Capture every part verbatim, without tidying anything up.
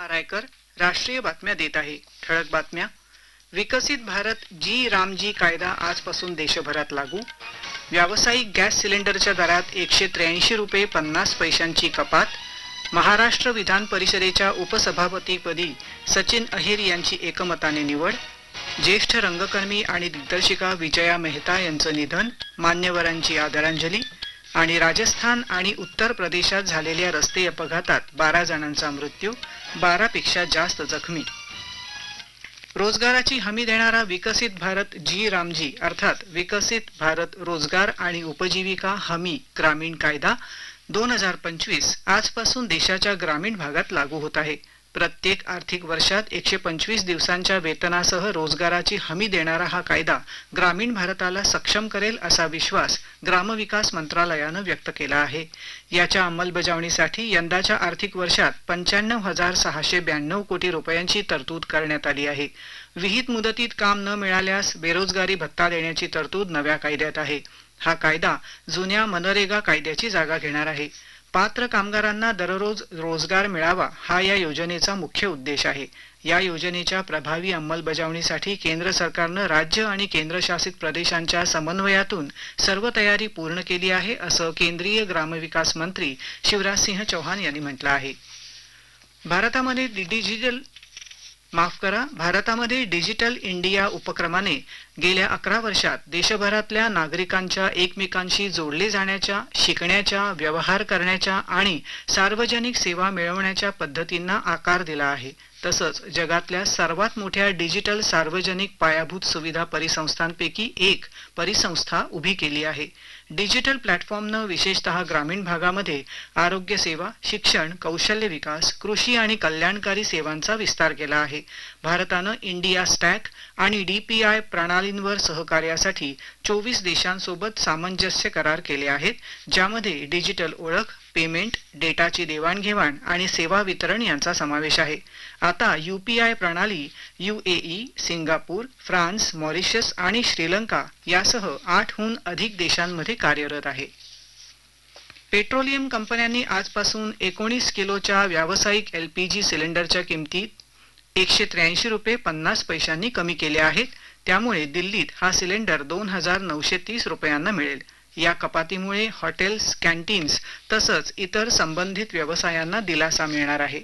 रायकर राष्ट्रीय बातम्या देत आहे. ठळक बातम्या. विकसित भारत जी रामजी कायदा आजपासून देशभरात लागू. व्यावसायिक गॅस सिलेंडरच्या दरात एकशे त्र्याऐंशी रुपये पन्नास पैशांची कपात. महाराष्ट्र विधान परिषदेच्या उपसभापतीपदी सचिन अहिर यांची एकमताने निवड. ज्येष्ठ रंगकर्मी आणि दिग्दर्शिका विजया मेहता यांचं निधन, मान्यवरांची आदरांजली. आणि राजस्थान आणि उत्तर प्रदेशात झालेल्या रस्ते अपघातात बारा जणांचा मृत्यू, बारा पेक्षा जास्त जखमी. रोजगाराची हमी देणारा विकसित भारत जी रामजी अर्थात विकसित भारत रोजगार आणि उपजीविका हमी ग्रामीण कायदा दोन हजार पंचवीस आजपासून देशाच्या ग्रामीण भागात लागू होत आहे. प्रत्येक आर्थिक वर्षात एकशे पंचवीस दिवसांच्या वेतनासह रोजगाराची हमी देणारा हा कायदा ग्रामीण भारताला सक्षम करेल असा विश्वास ग्रामविकास मंत्रालयानं व्यक्त केला आहे. याच्या अंमलबजावणीसाठी यंदाच्या आर्थिक वर्षात पंच्याण्णव हजार सहाशे ब्याण्णव कोटी रुपयांची तरतूद करण्यात आली आहे. विहित मुदतीत काम न मिळाल्यास बेरोजगारी भत्ता देण्याची तरतूद नव्या कायद्यात आहे. हा कायदा जुन्या मनरेगा कायद्याची जागा घेणार आहे. पात्र कामगारांना दररोज रोजगार मिळावा हा या योजनेचा मुख्य उद्देश आहे. या योजनेच्या प्रभावी अंमलबजावणीसाठी केंद्र सरकारनं राज्य आणि केंद्रशासित प्रदेशांच्या समन्वयातून सर्व तयारी पूर्ण केली आहे असं केंद्रीय ग्रामविकास मंत्री शिवराजसिंह चौहान यांनी म्हटलं आहे. भारतामध्ये डिजिटल माफ करा भारतामध्ये डिजिटल इंडिया उपक्रमाने गेल्या अकरा वर्षात देशभरातल्या नागरिकांच्या एकमेकांशी जोडले जाण्याच्या, शिकण्याच्या, व्यवहार करण्याच्या आणि सार्वजनिक सेवा मिळवण्याच्या पद्धतींना आकार दिला आहे. तसंच जगातल्या सर्वात मोठ्या डिजिटल सार्वजनिक पायाभूत सुविधा परिसंस्थांपैकी एक परिसंस्था उभी केली आहे. डिजिटल प्लॅटफॉर्मनं विशेषतः ग्रामीण भागामध्ये आरोग्य सेवा, शिक्षण, कौशल्य विकास, कृषी आणि कल्याणकारी सेवांचा विस्तार केला आहे. भारतानं इंडिया स्टॅक आणि डीपीआय प्रणालींवर सहकार्यासाठी चोवीस देशांसोबत सामंजस्य करार केले आहेत, ज्यामध्ये डिजिटल ओळख, पेमेंट, डेटाची देवाणघेवाण आणि सेवा वितरण यांचा समावेश आहे. आता यूपीआय प्रणाली यूएई, सिंगापूर, फ्रान्स, मॉरिशस आणि श्रीलंका यासह आठहून अधिक देशांमध्ये कार्यरत आहे. पेट्रोलियम कंपन्यांनी आजपासून एकोणीस किलोच्या व्यावसायिक एलपीजी सिलेंडरच्या किमतीत एकशे त्र्याऐंशी रुपये पन्नास पैशांनी कमी केल्या आहेत. त्यामुळे दिल्लीत हा सिलेंडर दोन हजार नऊशे तीस रुपयांना मिळेल. या कपातीमुळे हॉटेल्स, कॅन्टीन्स तसंच इतर संबंधित व्यवसायांना दिलासा मिळणार आहे.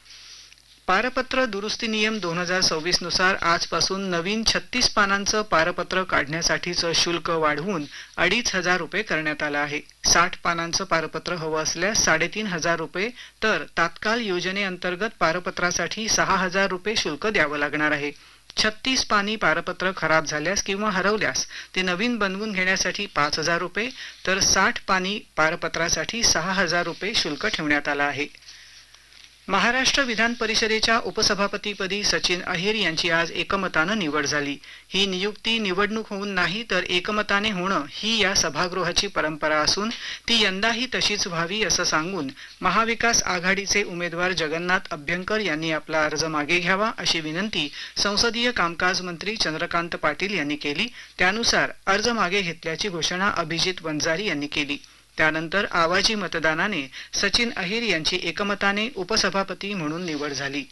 पारपत्र दुरुस्ती नियम दोन हजार सव्वीस नुसार आजपासून नवीन छत्तीस पानांचं पारपत्र काढण्यासाठीचं शुल्क वाढवून अडीच हजार रुपये करण्यात आलं आहे. साठ पानांचं पारपत्र हवं असल्यास साडेतीन हजार रुपये तर तात्काळ योजनेअंतर्गत पारपत्रासाठी सहा हजार रुपये शुल्क द्यावं लागणार आहे. छत्तीस पानी पारपत्र खराब झाल्यास किंवा हरवल्यास ते नवीन बनवून घेण्यासाठी पाच हजार रुपये तर साठ पानी पारपत्रासाठी सहा हजार रुपये शुल्क ठेवण्यात आलं आहे. महाराष्ट्र विधान परिषदेच्या उपसभापतीपदी सचिन अहिर यांची आज एकमतानं निवड झाली. ही नियुक्ती निवडणूक होऊन नाही तर एकमताने होणं ही या सभागृहाची परंपरा असून ती यंदाही तशीच व्हावी असं सांगून महाविकास आघाडीचे उमेदवार जगन्नाथ अभ्यंकर यांनी आपला अर्ज मागे घ्यावा अशी विनंती संसदीय कामकाज मंत्री चंद्रकांत पाटील यांनी केली. त्यानुसार अर्ज मागे घेतल्याची घोषणा अभिजित वंजारी यांनी केली. त्यानंतर आवाजी मतदानाने सचिन अहिर यांची एकमताने उपसभापती म्हणून निवड झाली.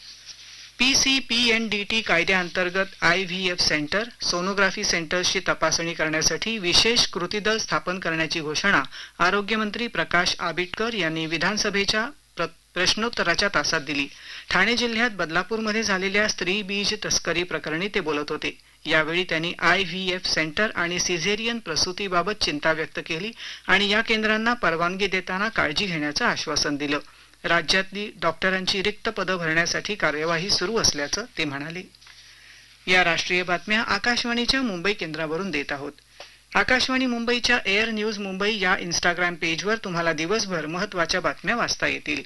पीसीपीएनडीटी कायद्याअंतर्गत I V F centre, sonography सेंटर्सची तपासणी करण्यासाठी विशेष कृती दल स्थापन करण्याची घोषणा आरोग्यमंत्री प्रकाश आबिटकर यांनी विधानसभेच्या प्रश्नोत्तराच्या तासात दिली. ठाणे जिल्ह्यात बदलापूरमध्ये झालेल्या स्त्री बीज तस्करी प्रकरणी ते बोलत होते. यावेळी त्यांनी आय व्ही एफ सेंटर आणि सिझेरियन प्रसूतीबाबत चिंता व्यक्त केली आणि या केंद्रांना परवानगी देताना काळजी घेण्याचं आश्वासन दिलं. राज्यातली डॉक्टरांची रिक्त पदं भरण्यासाठी कार्यवाही सुरू असल्याचं ते म्हणाले. या राष्ट्रीय बातम्या आकाशवाणीच्या मुंबई केंद्रावरून देत आहोत. आकाशवाणी मुंबईच्या एअर न्यूज मुंबई या इंस्टाग्राम पेजवर तुम्हाला दिवसभर महत्त्वाच्या बातम्या वाचता येतील.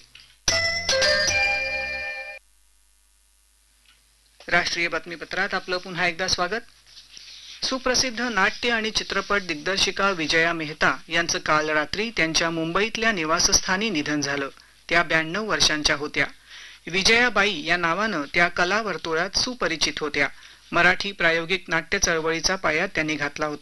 राष्ट्रीय बातमीपत्रात आपलं पुन्हा एकदा स्वागत. सुप्रसिद्ध नाट्य आणि चित्रपट दिग्दर्शिका विजया मेहता यांचं काल रात्री त्यांच्या मुंबईतल्या निवासस्थानी निधन झालं. त्या ब्याण्णव वर्षांच्या होत्या. विजयाबाई या नावानं त्या कला वर्तुळात सुपरिचित होत्या. मराठी प्रायोगिक नाट्य चळवळीचा पाया त्यांनी घातला होता.